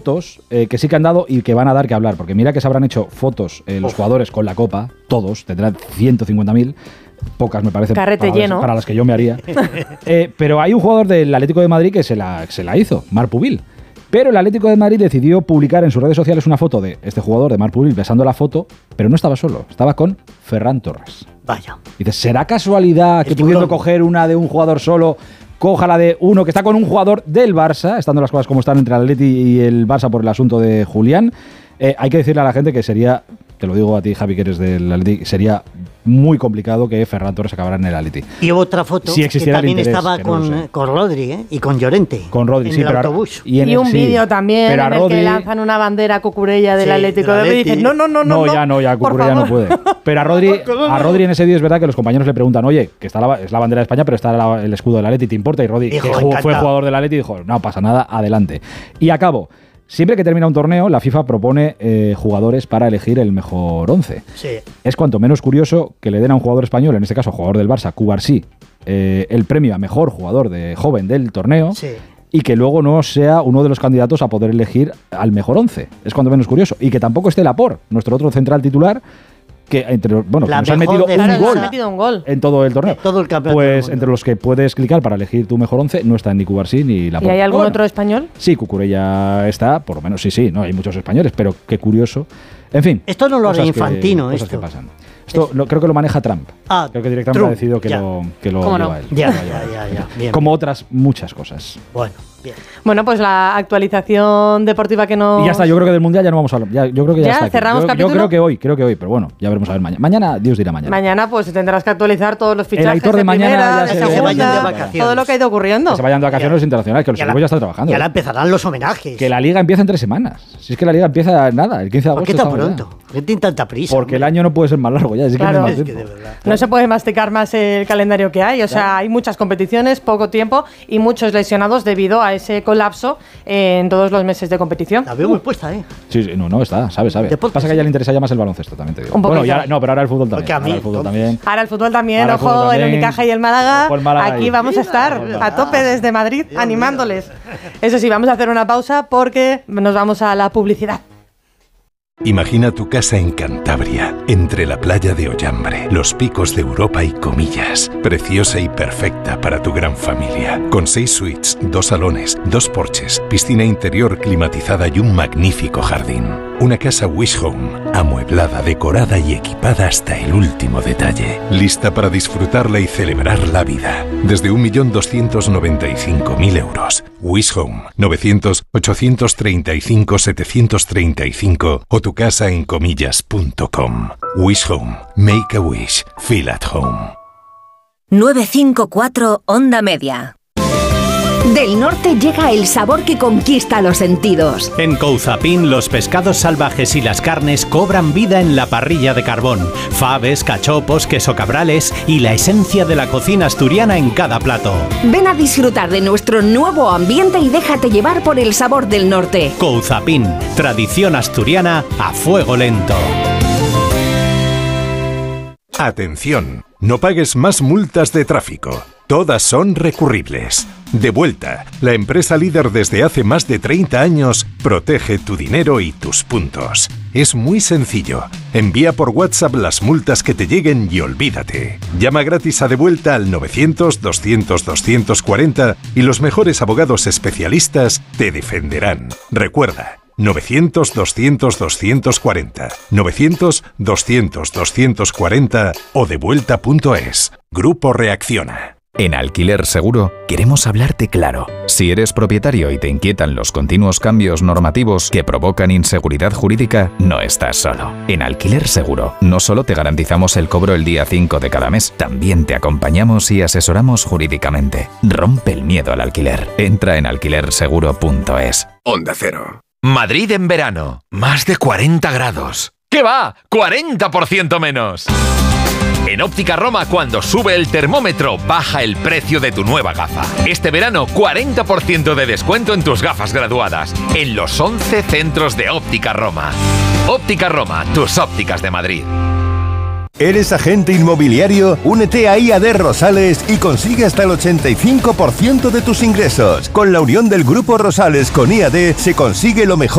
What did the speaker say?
fotos que sí que han dado y que van a dar que hablar, porque mira que se habrán hecho fotos los jugadores con la Copa, todos, tendrán 150.000, pocas me parece para las que yo me haría. Pero hay un jugador del Atlético de Madrid que se la hizo, Marc Pubil. Pero el Atlético de Madrid decidió publicar en sus redes sociales una foto de este jugador, de Marc Pubil, besando la foto, pero no estaba solo, estaba con Ferran Torres. Vaya. Dices, ¿será casualidad que pudiendo coger una de un jugador solo, coja la de uno que está con un jugador del Barça, estando las cosas como están entre el Atleti y el Barça por el asunto de Julián? Hay que decirle a la gente que sería, te lo digo a ti, Javi, que eres del Atleti, sería muy complicado que Ferran Torres acabara en el Atleti. Y otra foto que también estaba con Rodri y con Llorente. Con Rodri, sí, pero autobús. Y un vídeo también en el que lanzan una bandera a Cucurella del Atlético de Madrid y dicen, no, ya Cucurella no puede. Pero a Rodri en ese vídeo es verdad que los compañeros le preguntan, oye, que es la bandera de España, pero está el escudo del Atleti, ¿te importa? Y Rodri, que fue jugador del Atleti, dijo, no pasa nada, adelante. Y acabo. Siempre que termina un torneo, la FIFA propone jugadores para elegir el mejor 11. Sí. Es cuanto menos curioso que le den a un jugador español, en este caso jugador del Barça, Cubarsí, el premio a mejor jugador joven del torneo, sí, y que luego no sea uno de los candidatos a poder elegir al mejor 11. Es cuanto menos curioso. Y que tampoco esté Laporte, nuestro otro central titular, que nos han metido un gol en todo el torneo. Todo el campeonato. Pues entre los que puedes clicar para elegir tu mejor 11 no están ni Cubarsí ni Laporte. ¿Y hay algún otro español? Sí, Cucurella está, por lo menos sí, no hay muchos españoles, pero qué curioso. En fin. Esto no lo hará Infantino, cosas que pasan. Esto creo que lo maneja Trump. Creo que directamente ha decidido que lo lleva él. Ya. Bien. Como otras muchas cosas. Bueno, bien. Bueno, pues la actualización deportiva que nos... Y ya está, yo creo que del Mundial ya no vamos a hablar. Yo creo que ya está. ¿Cerramos capítulo? Yo creo que hoy, pero bueno, ya veremos a ver mañana. Mañana, Dios dirá mañana. Mañana pues tendrás que actualizar todos los fichajes el Aitor de mañana primera, de segunda, todo lo que ha ido ocurriendo. Que se vayan de vacaciones los internacionales, que los equipos ya están trabajando. Y ahora empezarán los homenajes. Que la Liga empieza en 3 semanas. Si es que la Liga empieza nada, el 15 de agosto. ¿Por qué tan pronto? ¿Por qué tiene tanta prisa? Porque el año no puede ser más largo ya. Claro. No se puede masticar más el calendario que hay. O sea, hay muchas competiciones, poco tiempo y muchos lesionados debido a ese colapso en todos los meses de competición. La veo muy puesta, ¿eh? Sí, no, está, sabe. Pasa que a ella le interesa ya más el baloncesto, también te digo. Bueno, pero ahora el fútbol también. Ahora el fútbol también, ojo, el Unicaja y el Málaga. Aquí vamos a estar a tope desde Madrid, animándoles. Eso sí, vamos a hacer una pausa porque nos vamos a la publicidad. Imagina tu casa en Cantabria, entre la playa de Ollambre, los picos de Europa y Comillas. Preciosa y perfecta para tu gran familia. Con 6 suites, 2 salones, 2 porches, piscina interior climatizada y un magnífico jardín. Una casa Wish Home, amueblada, decorada y equipada hasta el último detalle. Lista para disfrutarla y celebrar la vida. Desde 1.295.000 euros. Wish Home, 900-835-735 o tu casa en comillas.com. Wish Home. Make a wish. Feel at home. 954 Onda Media. Del norte llega el sabor que conquista los sentidos. En Couzapin los pescados salvajes y las carnes cobran vida en la parrilla de carbón. Faves, cachopos, queso cabrales y la esencia de la cocina asturiana en cada plato. Ven a disfrutar de nuestro nuevo ambiente y déjate llevar por el sabor del norte. Couzapin, tradición asturiana a fuego lento. Atención, no pagues más multas de tráfico. Todas son recurribles. Devuelta, la empresa líder desde hace más de 30 años, protege tu dinero y tus puntos. Es muy sencillo. Envía por WhatsApp las multas que te lleguen y olvídate. Llama gratis a Devuelta al 900-200-240 y los mejores abogados especialistas te defenderán. Recuerda, 900-200-240, 900-200-240 o devuelta.es. Grupo Reacciona. En Alquiler Seguro queremos hablarte claro. Si eres propietario y te inquietan los continuos cambios normativos que provocan inseguridad jurídica, no estás solo. En Alquiler Seguro no solo te garantizamos el cobro el día 5 de cada mes, también te acompañamos y asesoramos jurídicamente. Rompe el miedo al alquiler. Entra en alquilerseguro.es. Onda Cero. Madrid en verano. Más de 40 grados. ¿Qué va? ¡40% menos! En Óptica Roma, cuando sube el termómetro, baja el precio de tu nueva gafa. Este verano, 40% de descuento en tus gafas graduadas, en los 11 centros de Óptica Roma. Óptica Roma, tus ópticas de Madrid. ¿Eres agente inmobiliario? Únete a IAD Rosales y consigue hasta el 85% de tus ingresos. Con la unión del Grupo Rosales con IAD se consigue lo mejor